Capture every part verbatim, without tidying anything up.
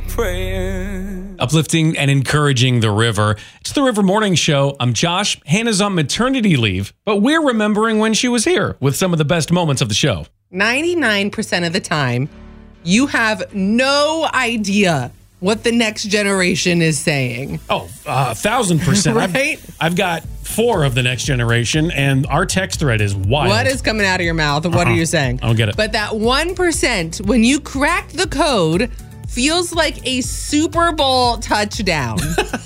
praying. Uplifting and encouraging the river. It's the River Morning Show. I'm Josh. Hannah's on maternity leave, but we're remembering when she was here with some of the best moments of the show. ninety-nine percent of the time, you have no idea what the next generation is saying. Oh, a uh, thousand percent. Right? I've, I've got four of the next generation, and our text thread is wild. What is coming out of your mouth? What uh-huh. are you saying? I don't get it. But that one percent, when you crack the code, feels like a Super Bowl touchdown.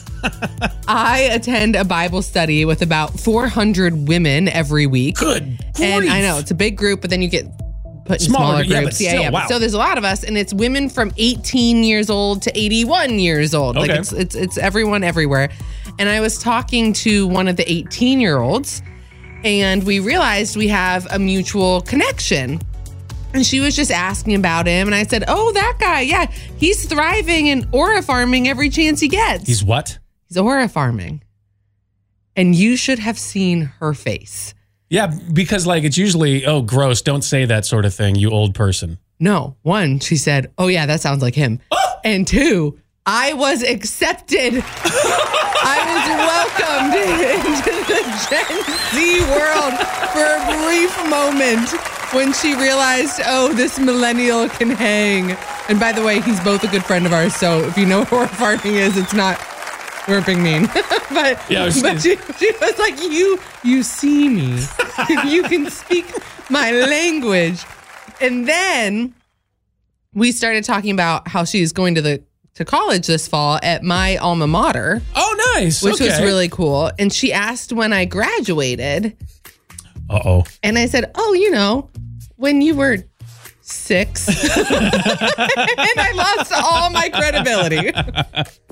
I attend a Bible study with about four hundred women every week. Good grief. And I know, it's a big group, but then you get put in Smaller, smaller yeah, groups. but Yeah, still, yeah. wow. So there's a lot of us, and it's women from eighteen years old to eighty-one years old. Okay. Like it's it's it's everyone everywhere. And I was talking to one of the eighteen-year-olds, and we realized we have a mutual connection. And she was just asking about him, and I said, "Oh, that guy, yeah, he's thriving and aura farming every chance he gets." He's what? He's aura farming. And you should have seen her face. Yeah, because like it's usually, oh, gross, don't say that sort of thing, you old person. No. One, she said, "Oh, yeah, that sounds like him." And two, I was accepted. I was welcomed into the Gen Z world for a brief moment when she realized, oh, this millennial can hang. And by the way, he's both a good friend of ours. So if you know what aura farming is, it's not, we're being mean. but yeah, was, but she, she was like, you, you see me. You can speak my language. And then we started talking about how she's going to the to college this fall at my alma mater. Oh, nice. Which okay. was really cool. And she asked when I graduated. Uh-oh. And I said, oh, you know, when you were six. And I lost all my credibility.